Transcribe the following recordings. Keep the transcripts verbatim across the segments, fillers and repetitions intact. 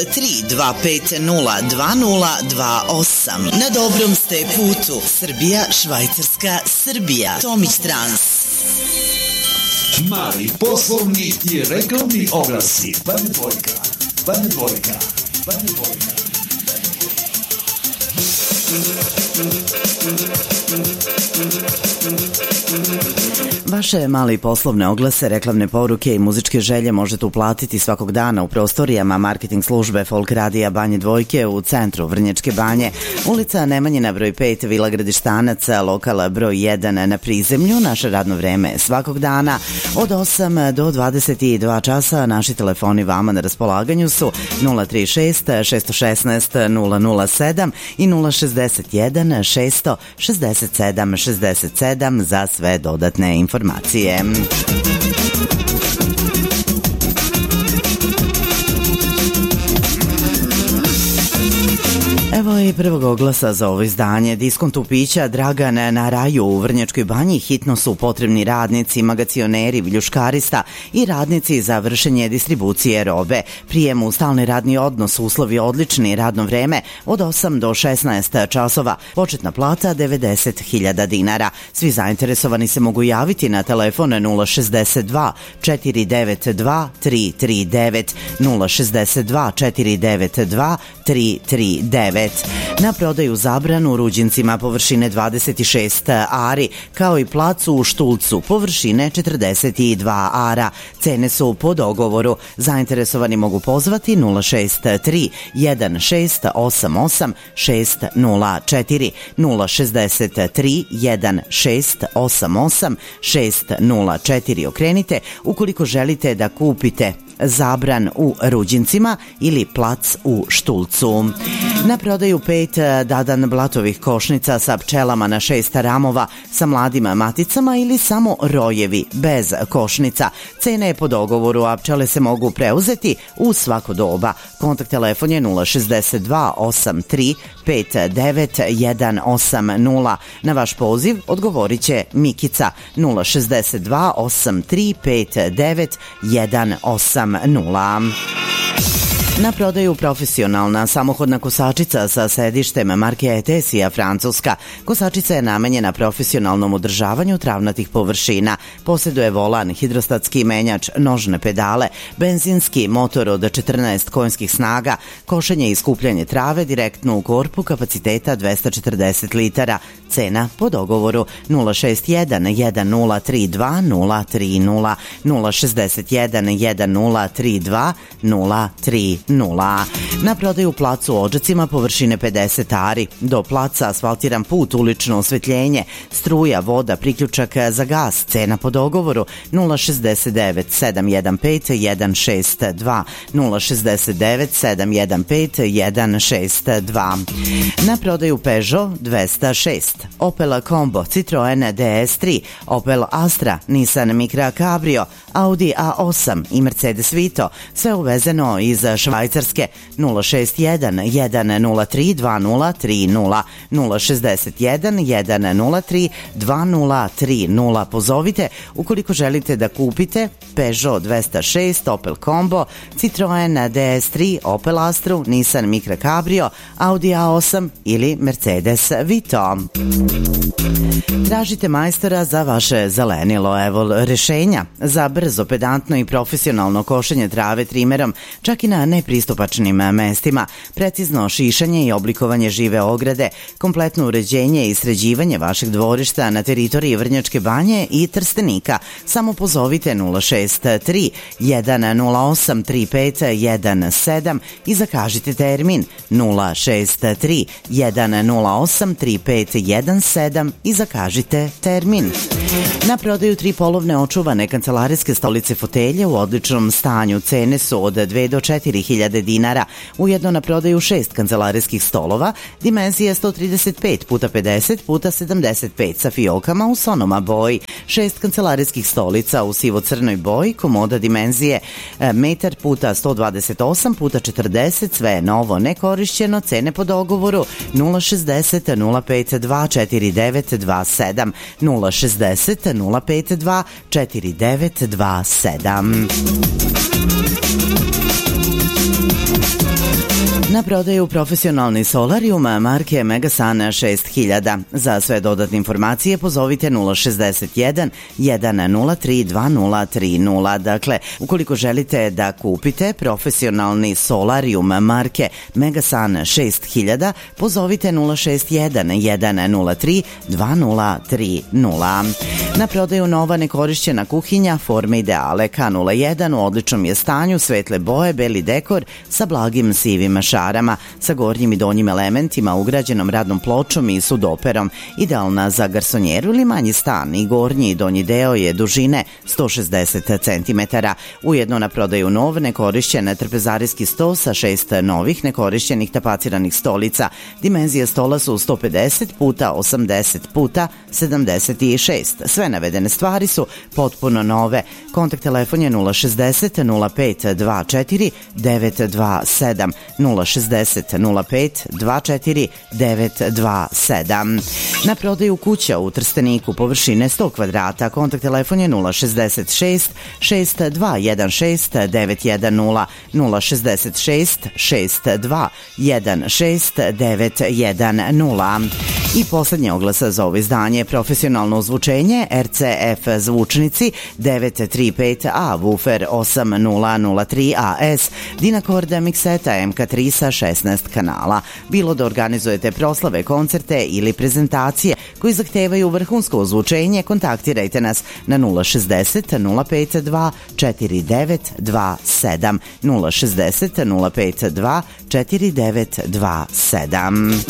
tri dva pet nula dva nula dva osam. Na dobrom ste putu. Srbija, Švajcarska, Srbija. Tomić Trans. Mali poslovni i reklamni oglasi. Bane dvojka, Bane dvojka, Bane dvojka. Vaše mali poslovne oglase, reklamne poruke i muzičke želje možete uplatiti svakog dana u prostorijama marketing službe Folk Radija Banje Dvojke u centru Vrnjačke Banje, ulica Nemanjina broj pet, Vila Gradištanac, lokal broj jedan na prizemlju. Naše radno vreme je svakog dana od osam do dvadeset dva časa. Naši telefoni vama na raspolaganju su nula tri šest šest jedan šest nula nula sedam i nula šezdeset jedan šest šezdeset sedam šezdeset sedam za sve dodatne informacije. Evo i prvog oglasa za ovo izdanje. Diskontu pića Dragan na Raju u Vrnjačkoj Banji hitno su potrebni radnici, magacioneri, viljuškarista i radnici za vršenje distribucije robe. Prijem u stalni radni odnos, uslovi odlični, radno vreme od osam do šesnaest časova. Početna plata devedeset hiljada dinara. Svi zainteresovani se mogu javiti na telefon nula šezdeset dva četiri devet dva tri tri devet, nula šezdeset dva četiri devet dva tri tri devet. Na prodaju zabranu Ruđincima površine dvadeset šest ari, kao i placu u Štulcu površine četrdeset dva ara. Cene su po dogovoru. Zainteresovani mogu pozvati nula šest tri jedan šest osam osam šest nula četiri, nula šezdeset tri jedan šest osam osam šest nula četiri. Okrenite ukoliko želite da kupite zabran u Ruđincima ili plac u Štulcu. Na prodaju pet dadan blatovih košnica sa pčelama na šest ramova, sa mladim maticama ili samo rojevi bez košnica. Cena je po dogovoru, a pčele se mogu preuzeti u svako doba. Kontakt telefon je nula šezdeset dva osam tri pet devet jedan osam nula. Na vaš poziv odgovorit će Mikica nula šezdeset dva osam tri pet devet jedan osam nula. Na prodaju profesionalna samohodna kosačica sa sedištem marke Etesija Francuska. Kosačica je namenjena profesionalnom održavanju travnatih površina. Posjeduje volan, hidrostatski menjač, nožne pedale, benzinski motor od četrnaest konjskih snaga, košenje i skupljanje trave direktno u korpu kapaciteta dvesta četrdeset litara. Cena po dogovoru nula šest jedan jedan nula tri dva nula tri nula, nula šezdeset jedan jedan nula tri dva nula tri nula. Na prodaju placu u Odžacima površine pedeset ari. Do placa asfaltiran put, ulično osvetljenje, struja, voda, priključak za gas. Cena po dogovoru nula šezdeset devet sedam jedan pet jedan šest dva, nula šezdeset devet sedam jedan pet jedan šest dva. Na prodaju Peugeot dvesta šest, Opel Combo, Citroen D S tri, Opel Astra, Nissan Micra Cabrio, Audi A osam i Mercedes Vito. Sve uvezeno iz Švajcarske. Nula šest jedan jedan nula tri dva nula tri nula, nula šezdeset jedan jedan nula tri dva nula tri nula. Pozovite ukoliko želite da kupite Peugeot dvesta šest, Opel Combo, Citroen D S tri, Opel Astru, Nissan Micra Cabrio, Audi A osam ili Mercedes Vito. Tražite majstora za vaše zelenilo. Evo rešenja za brzo, pedantno i profesionalno košenje trave trimerom, čak i na nepristupačnim mestima, precizno šišanje i oblikovanje žive ograde, kompletno uređenje i sređivanje vašeg dvorišta na teritoriji Vrnjačke Banje i Trstenika. Samo pozovite nula šest tri jedan nula osam tri pet jedan sedam i zakažite termin nula šest tri jedan nula osam tri pet jedan sedam i zakažite termin. Na prodaju tri polovne očuvane kancelarijske stolice fotelje u odličnom stanju. Cene su od dve do četiri hiljade dinara. Ujedno na prodaju šest kancelarijskih stolova, dimenzije sto trideset pet puta pedeset puta sedamdeset pet sa fiokama u sonoma boji. Šest kancelarijskih stolica u sivo-crnoj boji, komoda dimenzije metar puta sto dvadeset osam puta četrdeset, sve je novo, nekorišćeno. Cene po dogovoru nula šezdeset nula pet dva četiri devet dva sedam, nula šezdeset nula pet dva četiri devet dva sedam. Na prodaju profesionalni solarium marke Megasun šest hiljada. Za sve dodatne informacije pozovite nula šezdeset jedan jedan nula tri dva nula tri nula. Dakle, ukoliko želite da kupite profesionalni solarium marke Megasun šest hiljada, pozovite nula šest jedan jedan nula tri dva nula tri nula. Na prodaju nova nekorišćena kuhinja forme Ideale K nula jedan u odličnom je stanju, svetle boje, beli dekor sa blagim sivim šarama, sa gornjim i donjim elementima, ugrađenom radnom pločom i sudoperom. Idealna za garsonjeru ili manji stan i gornji i donji deo je dužine sto šezdeset centimetara. Ujedno na prodaju nov nekorišćen trpezarijski sto sa šest novih nekorišćenih tapaciranih stolica. Dimenzije stola su sto pedeset puta osamdeset puta sedamdeset šest. Sve navedene stvari su potpuno nove. Kontakt telefon je nula šezdeset nula pet dva četiri devet dva sedam, nula šezdeset nula pet dva četiri devet dva sedam. Na prodaju kuća u Trsteniku površine sto kvadrata. Kontakt telefon je nula šezdeset šest šest dva jedan šest devet jedan nula, nula šezdeset šest šest dva jedan šest devet jedan nula. I poslednje oglasa za ovo izdanje: profesionalno ozvučenje R C F zvučnici devet tri pet A, woofer osam nula nula tri A S, Dynacord mikseta M K tri sa šesnaest kanala. Bilo da organizujete proslave, koncerte ili prezentacije koji zahtevaju vrhunsko ozvučenje, kontaktirajte nas na nula šezdeset nula pet dva četiri devet dva sedam, nula šezdeset nula pet dva četiri devet dva sedam.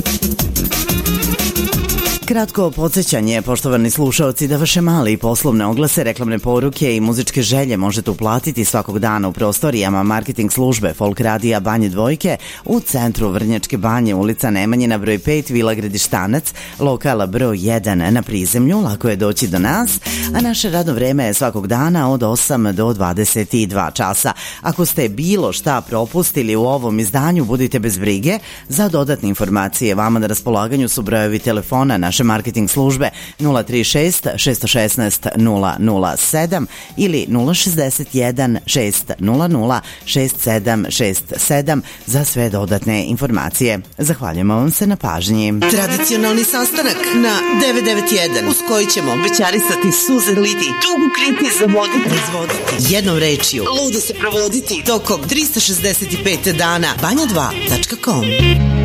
Kratko podsjećanje, poštovani slušaoci, da vaše male i poslovne oglase, reklamne poruke i muzičke želje možete uplatiti svakog dana u prostorijama marketing službe Folk radija Banje Dvojke u centru Vrnjačke Banje, ulica Nemanjina broj pet, Vila Gredištanac, lokala broj jedan na prizemlju. Lako je doći do nas, a naše radno vreme je svakog dana od osam do dvadeset dva časa. Ako ste bilo šta propustili u ovom izdanju, budite bez brige. Za dodatne informacije vama na raspolaganju su brojevi telefona naše marketing službe nula tri šest šest jedan šest nula nula sedam ili nula šezdeset jedan šest nula nula šest sedam šest sedam za sve dodatne informacije. Zahvaljujemo vam se na pažnji. Tradicionalni sastanak na devet devet jedan uz koji ćemo bećarisati, suze liti, tugu kriti, zavoditi, izvoditi. Jednom rečju, ludo se provoditi tokom trista šezdeset pet dana. banja dva tačka com